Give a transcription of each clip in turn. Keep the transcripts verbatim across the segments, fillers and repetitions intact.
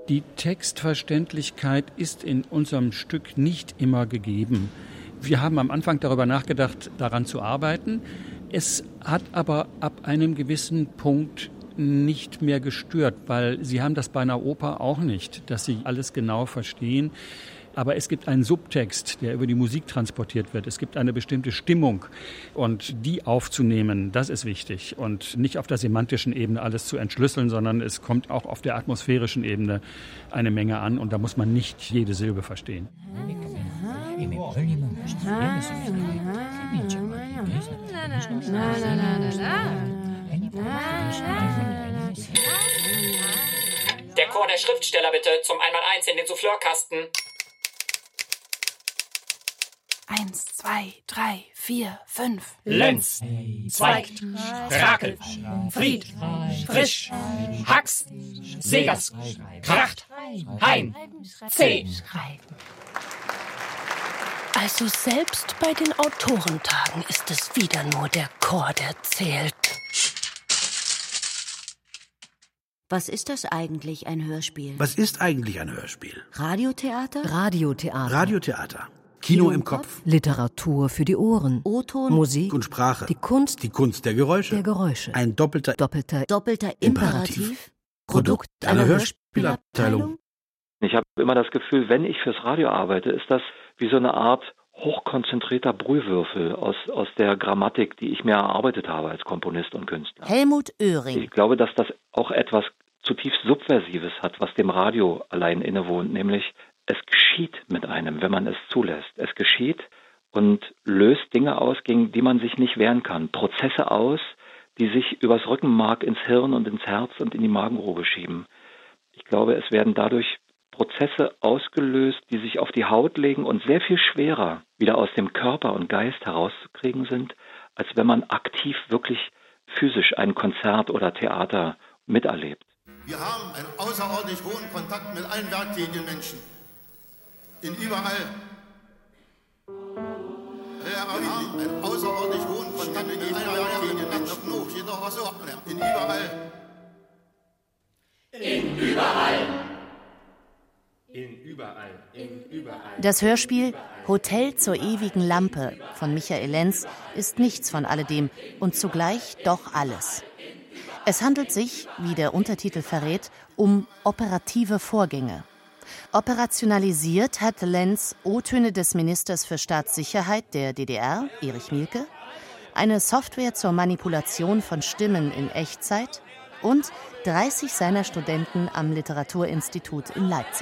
Die Textverständlichkeit ist in unserem Stück nicht immer gegeben. Wir haben am Anfang darüber nachgedacht, daran zu arbeiten. Es hat aber ab einem gewissen Punkt nicht mehr gestört, weil Sie haben das bei einer Oper auch nicht, dass Sie alles genau verstehen. Aber es gibt einen Subtext, der über die Musik transportiert wird. Es gibt eine bestimmte Stimmung. Und die aufzunehmen, das ist wichtig. Und nicht auf der semantischen Ebene alles zu entschlüsseln, sondern es kommt auch auf der atmosphärischen Ebene eine Menge an. Und da muss man nicht jede Silbe verstehen. Der Chor der Schriftsteller bitte zum Einmaleins in den Souffleurkasten. Eins, zwei, drei, vier, fünf. Lenz, Zweigt, Krakel, Fried, Frisch, Hax, Segers, Kracht, Hein, C. Also selbst bei den Autorentagen ist es wieder nur der Chor, der zählt. Was ist das eigentlich, ein Hörspiel? Was ist eigentlich ein Hörspiel? Radiotheater? Radiotheater. Radiotheater. Kino, Kino im Kopf. Kopf. Literatur für die Ohren. O-Ton. Musik. Und Sprache. Die Kunst. Die Kunst der Geräusche. Der Geräusche. Ein doppelter, doppelter, doppelter Imperativ. Imperativ. Produkt einer Hörspielabteilung. Ich habe immer das Gefühl, wenn ich fürs Radio arbeite, ist das wie so eine Art hochkonzentrierter Brühwürfel aus, aus der Grammatik, die ich mir erarbeitet habe als Komponist und Künstler. Helmut Oehring. Ich glaube, dass das auch etwas zutiefst Subversives hat, was dem Radio allein innewohnt, nämlich es geschieht mit einem, wenn man es zulässt. Es geschieht und löst Dinge aus, gegen die man sich nicht wehren kann. Prozesse aus, die sich übers Rückenmark ins Hirn und ins Herz und in die Magengrube schieben. Ich glaube, es werden dadurch Prozesse ausgelöst, die sich auf die Haut legen und sehr viel schwerer wieder aus dem Körper und Geist herauszukriegen sind, als wenn man aktiv wirklich physisch ein Konzert oder Theater miterlebt. Wir haben einen außerordentlich hohen Kontakt mit allen werktätigen Menschen. In überall. Wir haben einen außerordentlich hohen Kontakt mit allen werktätigen Menschen. In überall. In überall. In überall. In überall. Das Hörspiel Hotel zur ewigen Lampe von Michael Lenz ist nichts von alledem und zugleich doch alles. Es handelt sich, wie der Untertitel verrät, um operative Vorgänge. Operationalisiert hat Lenz O-Töne des Ministers für Staatssicherheit der D D R, Erich Mielke, eine Software zur Manipulation von Stimmen in Echtzeit und dreißig seiner Studenten am Literaturinstitut in Leipzig.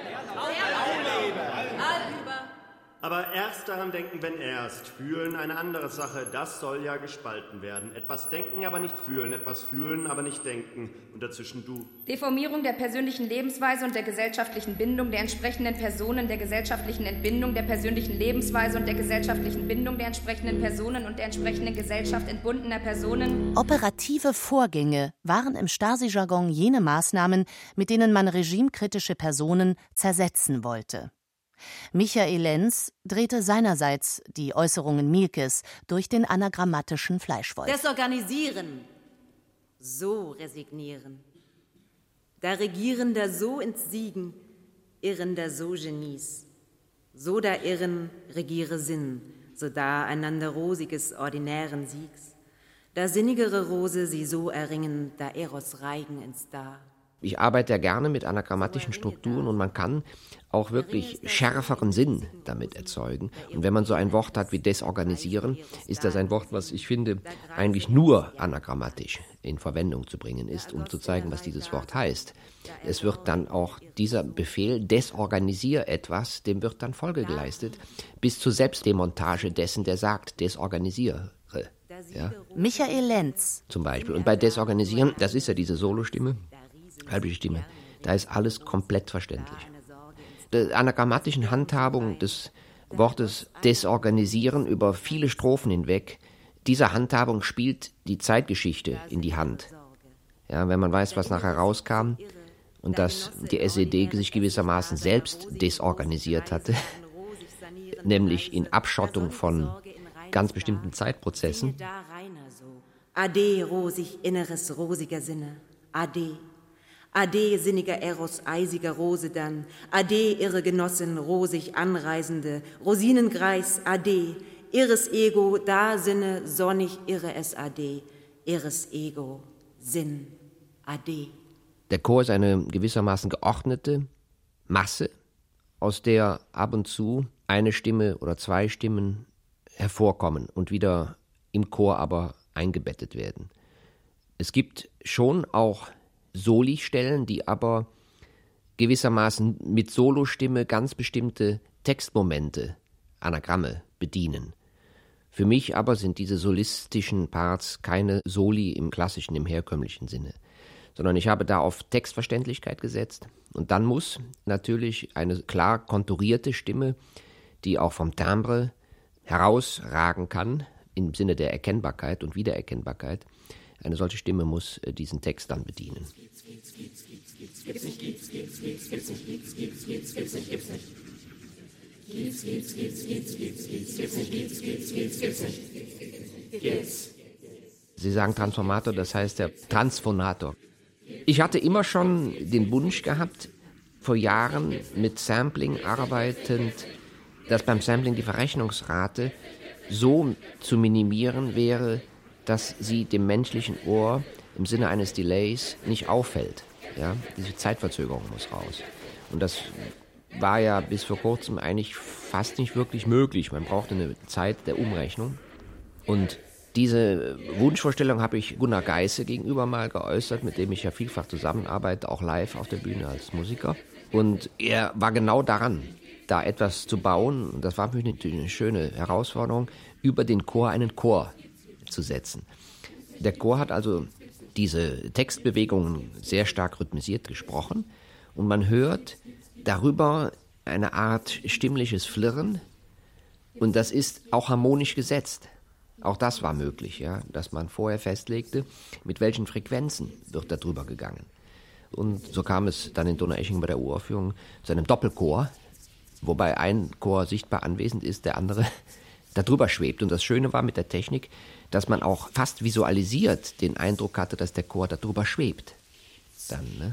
Aber erst daran denken, wenn erst. Fühlen eine andere Sache, das soll ja gespalten werden. Etwas denken, aber nicht fühlen. Etwas fühlen, aber nicht denken. Und dazwischen du. Deformierung der persönlichen Lebensweise und der gesellschaftlichen Bindung der entsprechenden Personen, der gesellschaftlichen Entbindung der persönlichen Lebensweise und der gesellschaftlichen Bindung der entsprechenden Personen und der entsprechenden Gesellschaft entbundener Personen. Operative Vorgänge waren im Stasi-Jargon jene Maßnahmen, mit denen man regimekritische Personen zersetzen wollte. Michael Lenz drehte seinerseits die Äußerungen Mielkes durch den anagrammatischen Fleischwolf. Desorganisieren, so resignieren. Da Regierender so entsiegen, Irrender so Genies. So da irren, regiere Sinn, so da einander rosiges ordinären Siegs. Da sinnigere Rose sie so erringen, da Eros reigen ins Da. Ich arbeite ja gerne mit anagrammatischen Strukturen und man kann auch wirklich schärferen Sinn damit erzeugen. Und wenn man so ein Wort hat wie desorganisieren, ist das ein Wort, was ich finde, eigentlich nur anagrammatisch in Verwendung zu bringen ist, um zu zeigen, was dieses Wort heißt. Es wird dann auch dieser Befehl, desorganisier etwas, dem wird dann Folge geleistet, bis zur Selbstdemontage dessen, der sagt, desorganisiere. Ja? Michael Lenz. Zum Beispiel. Und bei desorganisieren, das ist ja diese Solostimme, halbe Stimme, da ist alles komplett verständlich. Der anagrammatischen Handhabung des Wortes desorganisieren über viele Strophen hinweg, dieser Handhabung spielt die Zeitgeschichte in die Hand. Ja, wenn man weiß, was nachher rauskam und dass die S E D sich gewissermaßen selbst desorganisiert hatte, nämlich in Abschottung von ganz bestimmten Zeitprozessen. Ade, rosig, inneres, rosiger Sinne. Ade. Ade, sinniger Eros, eisiger Rose dann, ade, irre Genossin, rosig Anreisende, Rosinengreis, ade, irres Ego, da Sinne, sonnig irre es ade, irres Ego, Sinn, ade. Der Chor ist eine gewissermaßen geordnete Masse, aus der ab und zu eine Stimme oder zwei Stimmen hervorkommen und wieder im Chor aber eingebettet werden. Es gibt schon auch Soli-Stellen, die aber gewissermaßen mit Solostimme ganz bestimmte Textmomente, Anagramme bedienen. Für mich aber sind diese solistischen Parts keine Soli im klassischen, im herkömmlichen Sinne, sondern ich habe da auf Textverständlichkeit gesetzt und dann muss natürlich eine klar konturierte Stimme, die auch vom Timbre herausragen kann, im Sinne der Erkennbarkeit und Wiedererkennbarkeit, eine solche Stimme muss diesen Text dann bedienen. Sie sagen Transformator, das heißt der Transphonator. Ich hatte immer schon den Wunsch gehabt, vor Jahren mit Sampling arbeitend, dass beim Sampling die Verrechnungsrate so zu minimieren wäre, dass sie dem menschlichen Ohr im Sinne eines Delays nicht auffällt. Ja? Diese Zeitverzögerung muss raus. Und das war ja bis vor kurzem eigentlich fast nicht wirklich möglich. Man brauchte eine Zeit der Umrechnung. Und diese Wunschvorstellung habe ich Gunnar Geisse gegenüber mal geäußert, mit dem ich ja vielfach zusammenarbeite, auch live auf der Bühne als Musiker. Und er war genau daran, da etwas zu bauen. Und das war für mich natürlich eine schöne Herausforderung, über den Chor einen Chor zu setzen. Der Chor hat also diese Textbewegungen sehr stark rhythmisiert gesprochen und man hört darüber eine Art stimmliches Flirren und das ist auch harmonisch gesetzt. Auch das war möglich, ja, dass man vorher festlegte, mit welchen Frequenzen wird da drüber gegangen. Und so kam es dann in Donaueschingen bei der Uraufführung zu einem Doppelchor, wobei ein Chor sichtbar anwesend ist, der andere da drüber schwebt. Und das Schöne war mit der Technik, dass man auch fast visualisiert den Eindruck hatte, dass der Chor da drüber schwebt. Dann, ne?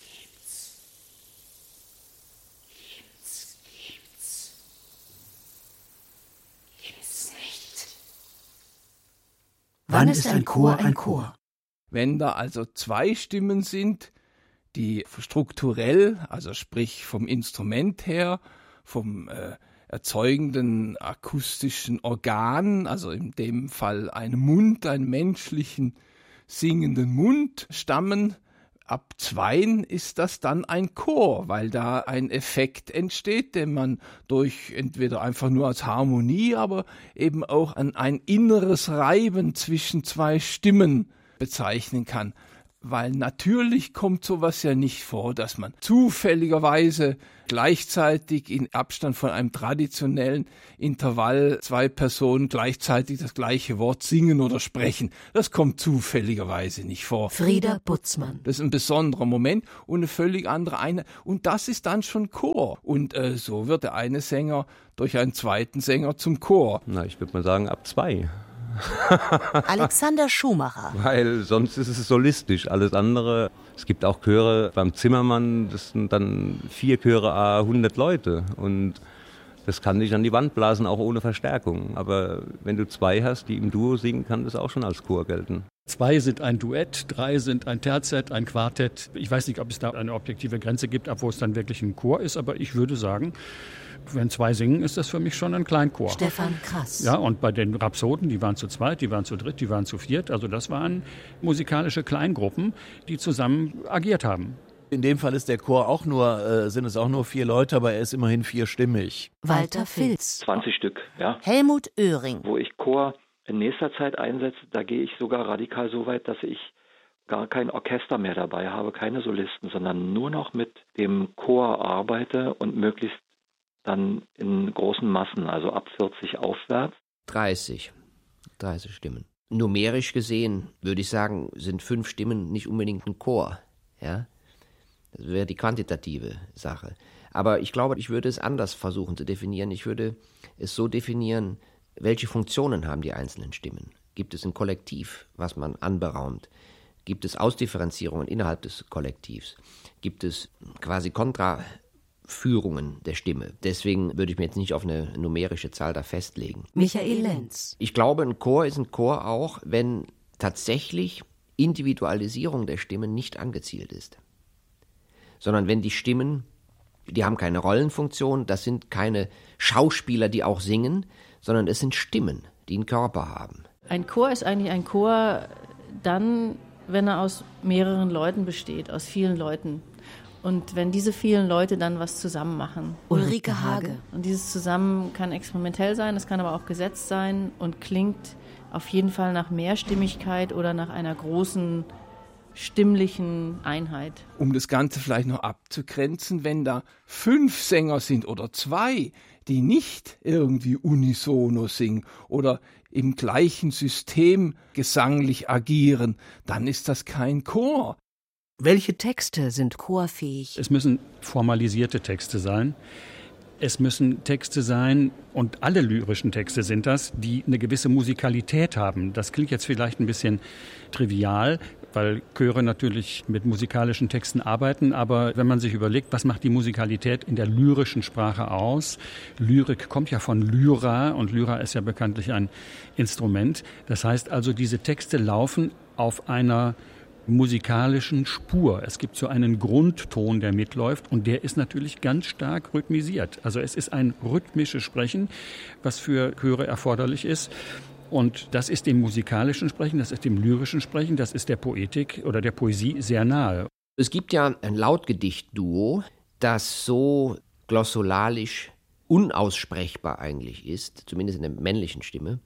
Wann ist ein Chor ein Chor? Wenn da also zwei Stimmen sind, die strukturell, also sprich vom Instrument her, vom äh, erzeugenden akustischen Organ, also in dem Fall einem Mund, einen menschlichen singenden Mund stammen, ab Zweien ist das dann ein Chor, weil da ein Effekt entsteht, den man durch entweder einfach nur als Harmonie, aber eben auch an ein inneres Reiben zwischen zwei Stimmen bezeichnen kann. Weil natürlich kommt sowas ja nicht vor, dass man zufälligerweise gleichzeitig in Abstand von einem traditionellen Intervall zwei Personen gleichzeitig das gleiche Wort singen oder sprechen. Das kommt zufälligerweise nicht vor. Frieda Butzmann. Das ist ein besonderer Moment und eine völlig andere Einheit. Und das ist dann schon Chor. Und äh, so wird der eine Sänger durch einen zweiten Sänger zum Chor. Na, ich würde mal sagen, ab zwei. Alexander Schumacher. Weil sonst ist es solistisch. Alles andere, es gibt auch Chöre beim Zimmermann, das sind dann vier Chöre à hundert Leute. Und das kann dich an die Wand blasen, auch ohne Verstärkung. Aber wenn du zwei hast, die im Duo singen, kann das auch schon als Chor gelten. Zwei sind ein Duett, drei sind ein Terzett, ein Quartett. Ich weiß nicht, ob es da eine objektive Grenze gibt, ab wo es dann wirklich ein Chor ist, aber ich würde sagen, wenn zwei singen, ist das für mich schon ein Kleinchor. Stefan Krass. Ja, und bei den Rhapsoden, die waren zu zweit, die waren zu dritt, die waren zu viert. Also das waren musikalische Kleingruppen, die zusammen agiert haben. In dem Fall ist der Chor auch nur, äh, sind es auch nur vier Leute, aber er ist immerhin vierstimmig. Walter Filz. zwanzig Stück, ja. Helmut Oehring. Wo ich Chor in nächster Zeit einsetze, da gehe ich sogar radikal so weit, dass ich gar kein Orchester mehr dabei habe, keine Solisten, sondern nur noch mit dem Chor arbeite und möglichst dann in großen Massen, also ab vierzig aufwärts. dreißig. dreißig Stimmen. Numerisch gesehen würde ich sagen, sind fünf Stimmen nicht unbedingt ein Chor. Ja? Das wäre die quantitative Sache. Aber ich glaube, ich würde es anders versuchen zu definieren. Ich würde es so definieren, welche Funktionen haben die einzelnen Stimmen? Gibt es ein Kollektiv, was man anberaumt? gibt es Ausdifferenzierungen innerhalb des Kollektivs, gibt es quasi Kontraführungen der Stimme. Deswegen würde ich mir jetzt nicht auf eine numerische Zahl da festlegen. Michael Lenz. Ich glaube, ein Chor ist ein Chor auch, wenn tatsächlich Individualisierung der Stimmen nicht angezielt ist. Sondern wenn die Stimmen, die haben keine Rollenfunktion, das sind keine Schauspieler, die auch singen, sondern es sind Stimmen, die einen Körper haben. Ein Chor ist eigentlich ein Chor dann, wenn er aus mehreren Leuten besteht, aus vielen Leuten. Und wenn diese vielen Leute dann was zusammen machen. Ulrike Hage. Und dieses Zusammen kann experimentell sein, es kann aber auch gesetzt sein und klingt auf jeden Fall nach Mehrstimmigkeit oder nach einer großen stimmlichen Einheit. Um das Ganze vielleicht noch abzugrenzen, wenn da fünf Sänger sind oder zwei, die nicht irgendwie unisono singen oder im gleichen System gesanglich agieren, dann ist das kein Chor. Welche Texte sind chorfähig? Es müssen formalisierte Texte sein. Es müssen Texte sein, und alle lyrischen Texte sind das, die eine gewisse Musikalität haben. Das klingt jetzt vielleicht ein bisschen trivial, weil Chöre natürlich mit musikalischen Texten arbeiten. Aber wenn man sich überlegt, was macht die Musikalität in der lyrischen Sprache aus? Lyrik kommt ja von Lyra, und Lyra ist ja bekanntlich ein Instrument. Das heißt also, diese Texte laufen auf einer musikalischen Spur. Es gibt so einen Grundton, der mitläuft, und der ist natürlich ganz stark rhythmisiert. Also es ist ein rhythmisches Sprechen, was für Chöre erforderlich ist. Und das ist dem musikalischen Sprechen, das ist dem lyrischen Sprechen, das ist der Poetik oder der Poesie sehr nahe. Es gibt ja ein Lautgedicht-Duo, das so glossolalisch unaussprechbar eigentlich ist, zumindest in der männlichen Stimme,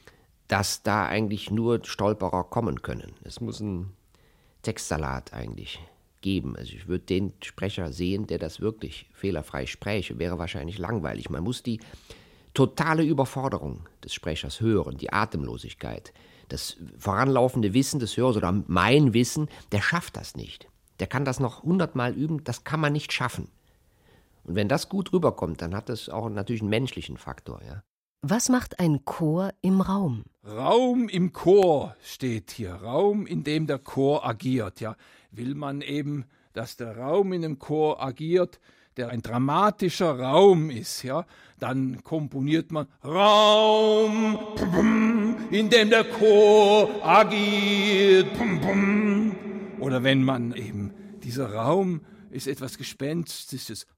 dass da eigentlich nur Stolperer kommen können. Es muss ein Textsalat eigentlich geben. Also ich würde den Sprecher sehen, der das wirklich fehlerfrei spräche, wäre wahrscheinlich langweilig. Man muss die totale Überforderung des Sprechers hören, die Atemlosigkeit, das voranlaufende Wissen des Hörers oder mein Wissen, der schafft das nicht. Der kann das noch hundertmal üben, das kann man nicht schaffen. Und wenn das gut rüberkommt, dann hat das auch natürlich einen menschlichen Faktor, ja. Was macht ein Chor im Raum? Raum im Chor steht hier. Raum, in dem der Chor agiert. Ja, will man eben, dass der Raum in dem Chor agiert, der ein dramatischer Raum ist, ja, dann komponiert man Raum, in dem der Chor agiert. Oder wenn man eben, dieser Raum ist etwas Gespenstisches.